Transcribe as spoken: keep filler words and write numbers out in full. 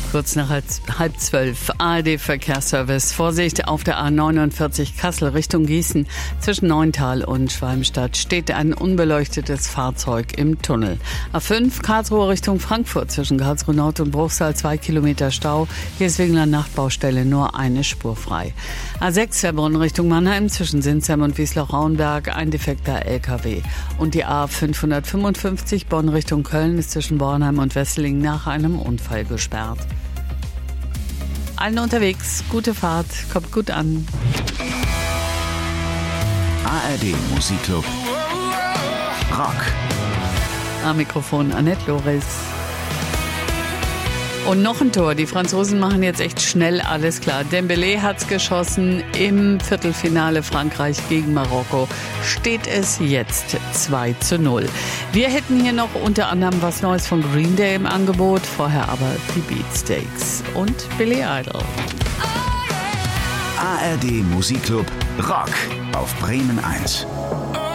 Kurz nach halb zwölf, A R D-Verkehrsservice. Vorsicht auf der A neunundvierzig Kassel Richtung Gießen. Zwischen Neuntal und Schwalmstadt steht ein unbeleuchtetes Fahrzeug im Tunnel. A fünf Karlsruhe Richtung Frankfurt. Zwischen Karlsruhe Nord und Bruchsal zwei Kilometer Stau. Hier ist wegen einer Nachtbaustelle nur eine Spur frei. A sechs Herbrunn Richtung Mannheim. Zwischen Sinsheim und Wiesloch-Rauenberg ein defekter L K W. Und die A fünfhundertfünfundfünfzig Bonn Richtung Köln ist zwischen Bornheim und Wesseling nach einem Unfall gesperrt. Allen unterwegs, gute Fahrt, kommt gut an. A R D Musikclub Rock. Am Mikrofon Annette Loris. Und noch ein Tor. Die Franzosen machen jetzt echt schnell alles klar. Dembélé hat's geschossen. Im Viertelfinale Frankreich gegen Marokko steht es jetzt zwei zu null. Wir hätten hier noch unter anderem was Neues von Green Day im Angebot. Vorher aber die Beatsteaks und Billy Idol. A R D Musikclub Rock auf Bremen eins.